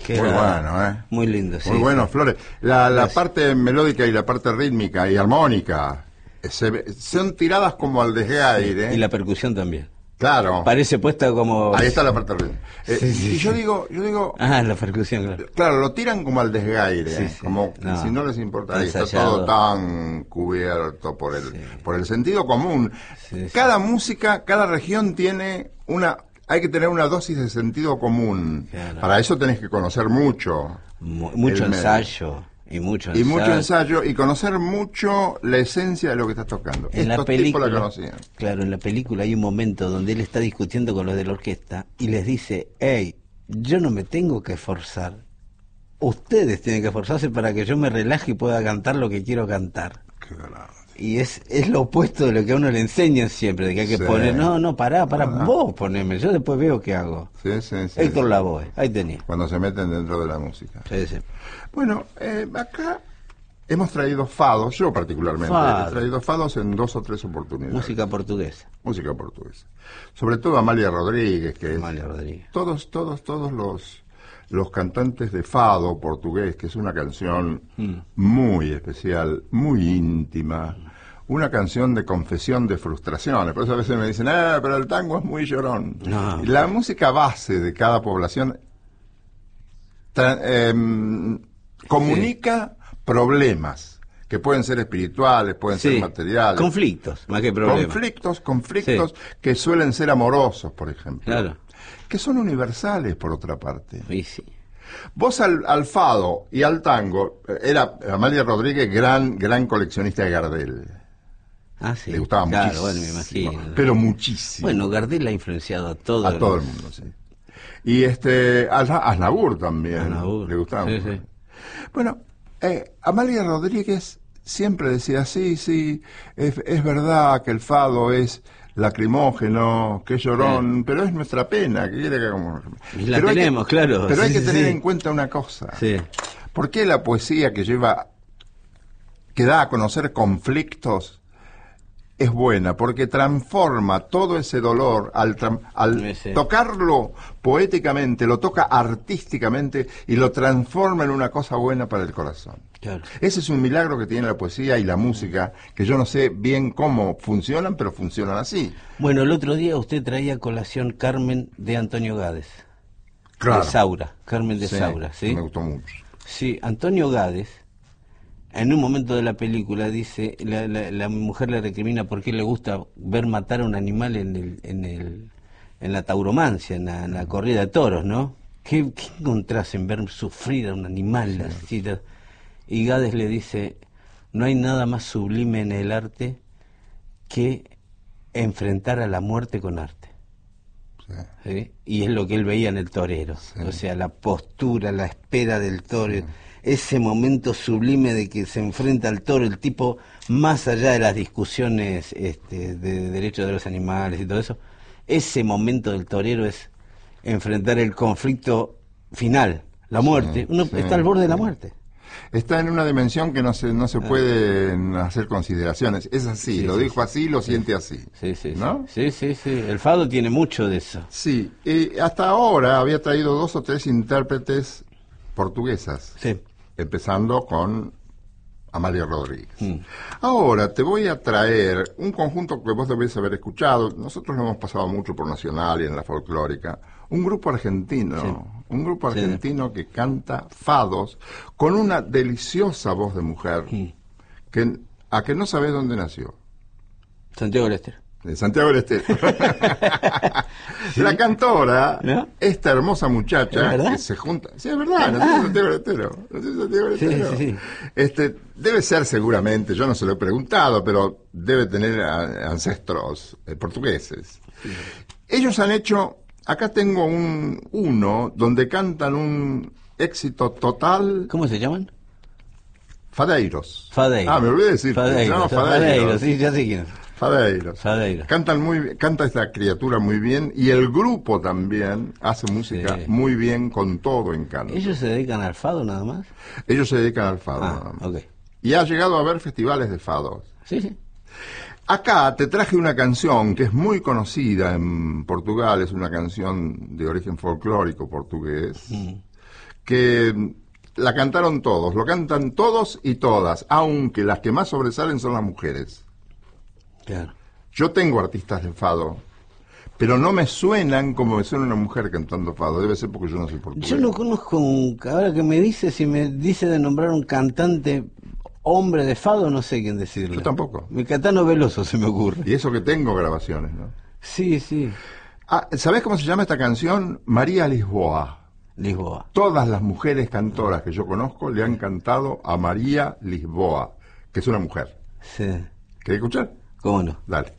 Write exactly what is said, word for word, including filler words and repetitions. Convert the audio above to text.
Que muy era bueno, ¿eh? Muy lindo, sí. Muy bueno, sí. Flores. La, la parte melódica y la parte rítmica y armónica se ve- son tiradas como al desgaire. Sí, y la percusión también. Claro. Parece puesta como... Ahí está la parte rítmica. Eh, Sí, sí, y yo sí. digo, yo digo, Ah, la percusión, claro. claro, lo tiran como al desgaire, Sí, ¿eh? sí. Como que No, si no les importa, ahí está ensayado. todo tan cubierto por el, Sí. por el sentido común. Sí, sí. Cada música, cada región tiene una, hay que tener una dosis de sentido común. Claro. Para eso tenés que conocer mucho. Mu- mucho el medio. ensayo. Y mucho Y ensayo. mucho ensayo y conocer mucho la esencia de lo que estás tocando. En la Estos película, tipos la conocían. claro, en la película hay un momento donde él está discutiendo con los de la orquesta y les dice, hey, yo no me tengo que esforzar, ustedes tienen que esforzarse para que yo me relaje y pueda cantar lo que quiero cantar. Claro. Y es, es lo opuesto de lo que a uno le enseñan siempre, de que hay que Sí. poner, no, no, pará, pará, Ah. vos poneme, yo después veo qué hago. Sí, sí, sí, Héctor sí. Lavoe, ahí tenía. Cuando se meten dentro de la música. Sí, sí. Bueno, eh, acá hemos traído fados, yo particularmente, Fado. he traído fados en dos o tres oportunidades. Música portuguesa. Música portuguesa. Sobre todo Amalia Rodríguez, que Amalia es... Rodríguez. Todos, todos, todos los, los cantantes de fado portugués, que es una canción Mm. muy especial, muy íntima, una canción de confesión de frustraciones. Por eso a veces me dicen, ah, pero el tango es muy llorón. No. La música base de cada población tra- em, comunica problemas que pueden ser espirituales, pueden Sí. ser materiales. Conflictos, más que problemas. Conflictos, conflictos que suelen ser amorosos, por ejemplo. Claro. Que son universales, por otra parte. Y sí. Vos al, al fado y al tango, eh, era Amalia Rodríguez gran, gran coleccionista de Gardel. Ah, sí. Le gustaba claro, muchísimo. bueno, me imagino. Pero muchísimo. Bueno, Gardel ha influenciado a todo a todo el mundo, sí. Y este, a Aznavour también. Aznavour, Le gustaba sí, mucho. sí. Bueno, eh, Amalia Rodríguez siempre decía, sí, sí, es, es verdad que el fado es lacrimógeno, que es llorón, Sí. pero es nuestra pena, que quiere que hagamos. Y la Pero hay que- tenemos, claro. Pero hay Sí, que sí, tener sí. en cuenta una cosa. Sí. ¿Por qué la poesía que lleva, que da a conocer conflictos, es buena? Porque transforma todo ese dolor al, tram- al Sí, sí. tocarlo poéticamente, lo toca artísticamente y lo transforma en una cosa buena para el corazón. Claro. Ese es un milagro que tiene la poesía y la música, que yo no sé bien cómo funcionan, pero funcionan así. Bueno, el otro día usted traía a colación Carmen de Antonio Gades. Claro. De Saura. Carmen de Sí, Saura, ¿sí? me gustó mucho. Sí, Antonio Gades, en un momento de la película, dice, la, la, la mujer le recrimina por qué le gusta ver matar a un animal en el, en el, en la tauromancia, en la, en la corrida de toros, ¿no? ¿Qué, qué encontrás en ver sufrir a un animal así? Y Gades le dice, no hay nada más sublime en el arte que enfrentar a la muerte con arte. Sí. ¿Sí? Y es lo que él veía en el torero, Sí. o sea, la postura, la espera del toro, ese momento sublime de que se enfrenta al toro, el tipo, más allá de las discusiones este, de derechos de los animales y todo eso, ese momento del torero es enfrentar el conflicto final, la muerte. Uno sí, está al borde de la sí. muerte. Está en una dimensión que no se, no se pueden hacer consideraciones. Es así, Sí, lo sí, dijo así, lo siente así. Sí, sí, ¿No? sí, sí, sí, sí. El fado tiene mucho de eso. Sí, y hasta ahora había traído dos o tres intérpretes portuguesas, Sí. empezando con Amalia Rodríguez. Mm. Ahora te voy a traer un conjunto que vos debés haber escuchado. Nosotros lo hemos pasado mucho por Nacional y en la folclórica. Un grupo argentino, Sí. un grupo Sí. argentino que canta fados con una deliciosa voz de mujer, Mm. que a que no sabés dónde nació. Santiago del Estero. De Santiago del Estero. La cantora, ¿No? esta hermosa muchacha ¿Es verdad? que se junta. Sí, es verdad, nació en Santiago del Estero. Nació en Santiago del Sí, Estero. sí, sí. Este, debe ser seguramente, yo no se lo he preguntado, pero debe tener a- ancestros eh, portugueses. Ellos han hecho, acá tengo un uno donde cantan un éxito total, ¿Cómo se llaman? Fadeiros. Fadeiros. Ah, me olvidé de decir. Fadeiros, Fadeiros, sí, ya sé quién es. Fadeiros. Fadeiros. Cantan muy, canta esta criatura muy bien y el grupo también hace música Sí. muy bien con todo encanto. Ellos, ¿Ellos se dedican al fado nada más? se dedican al fado. Ah, nada más. ok. Y ha llegado a haber festivales de fados. Sí, sí. Acá te traje una canción que es muy conocida en Portugal, es una canción de origen folclórico portugués, Mm. que la cantaron todos, lo cantan todos y todas, aunque las que más sobresalen son las mujeres. Claro. Yo tengo artistas de fado, pero no me suenan como me suena una mujer cantando fado. Debe ser porque yo no soy portugués. Yo no conozco, un, ahora que me dice, si me dice de nombrar un cantante hombre de fado, no sé quién decirle. Yo tampoco. Mi Caetano Veloso se me ocurre. Y eso que tengo grabaciones, ¿no? Sí, sí. Ah, ¿sabés cómo se llama esta canción? María Lisboa. Lisboa. Todas las mujeres cantoras que yo conozco le han cantado a María Lisboa, que es una mujer. Sí. ¿Querés escuchar? ¿Cómo no? Dale.